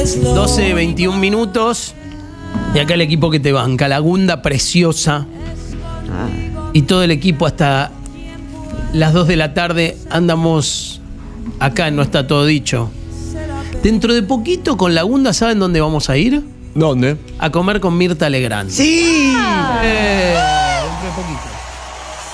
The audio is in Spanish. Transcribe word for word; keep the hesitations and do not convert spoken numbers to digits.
doce, veintiún minutos. Y acá el equipo que te banca, la Gunda preciosa. Y todo el equipo hasta las dos de la tarde andamos acá, no está todo dicho. Dentro de poquito con la Gunda, ¿saben dónde vamos a ir? ¿Dónde? A comer con Mirta Legrand. ¡Sí! Eh, dentro de poquito.